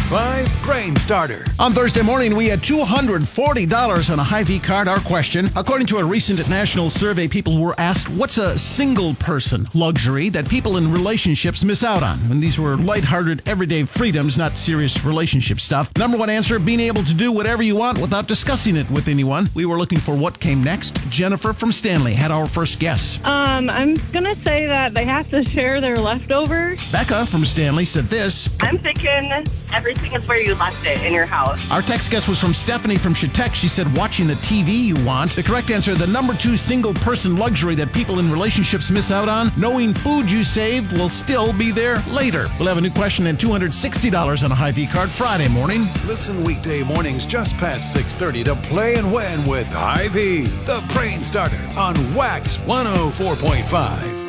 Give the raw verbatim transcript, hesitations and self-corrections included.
five Brain Starter. On Thursday morning, we had two hundred forty dollars on a Hy-Vee card. Our question, according to a recent national survey, people were asked, what's a single-person luxury that people in relationships miss out on? And these were lighthearted, everyday freedoms, not serious relationship stuff. Number one answer, being able to do whatever you want without discussing it with anyone. We were looking for what came next. Jennifer from Stanley had our first guess. Um, I'm going to say that they have to share their leftovers. Becca from Stanley said this. I'm thinking everything is where you left it in your house. Our text guess was from Stephanie from Chautauqua. She said watching the T V you want. The correct answer, the number two single-person luxury that people in relationships miss out on, knowing food you saved will still be there later. We'll have a new question and two hundred sixty dollars on a Hy-Vee card Friday morning. Listen weekday mornings just past six thirty to Play and Win with Hy-Vee, the Brain Starter on Wax one oh four point five.